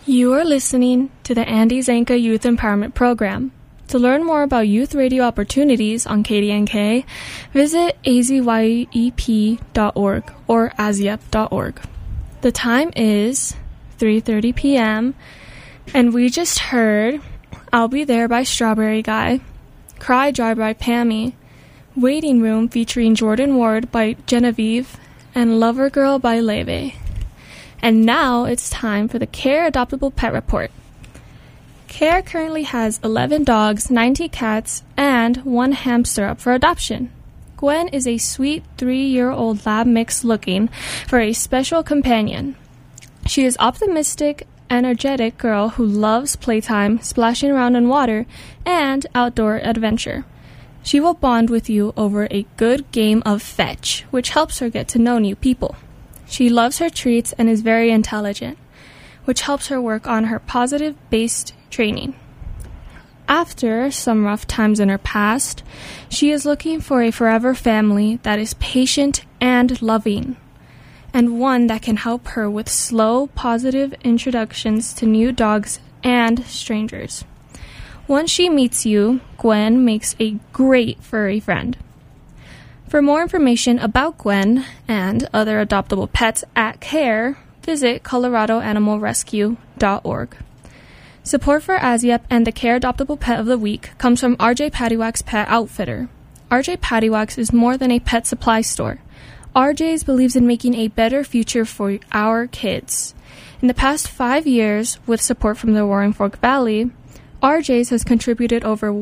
You are listening to the Andy Zanka Youth Empowerment Program. To learn more about youth radio opportunities on KDNK, visit azyep.org or azyep.org. The time is 3:30 p.m., and we just heard I'll Be There by Strawberry Guy, Cry Dry by Pammy, Waiting Room featuring Jordan Ward by Genevieve, and Lover Girl by Leve. And now it's time for the CARE Adoptable Pet Report. CARE currently has 11 dogs, 90 cats, and 1 hamster up for adoption. Gwen is a sweet 3-year-old lab mix looking for a special companion. She is optimistic, energetic girl who loves playtime, splashing around in water, and outdoor adventure. She will bond with you over a good game of fetch, which helps her get to know new people. She loves her treats and is very intelligent, which helps her work on her positive-based training. After some rough times in her past, she is looking for a forever family that is patient and loving, and one that can help her with slow, positive introductions to new dogs and strangers. Once she meets you, Gwen makes a great furry friend. For more information about Gwen and other adoptable pets at CARE, visit coloradoanimalrescue.org. Support for ASYEP and the CARE Adoptable Pet of the Week comes from RJ Pattywax Pet Outfitter. RJ Pattywax is more than a pet supply store. RJ's believes in making a better future for our kids. In the past 5 years, with support from the Roaring Fork Valley, RJ's has contributed over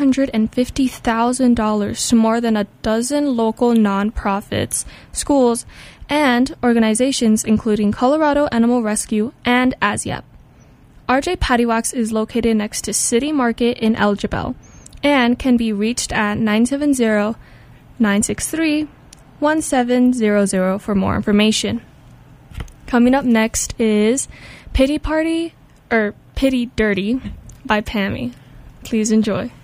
$150,000 to more than a dozen local nonprofits, schools, and organizations including Colorado Animal Rescue and ASYEP. RJ Pattywax is located next to City Market in Elgibel and can be reached at 970-963-1700 for more information. Coming up next is Pity Dirty by Pammy. Please enjoy.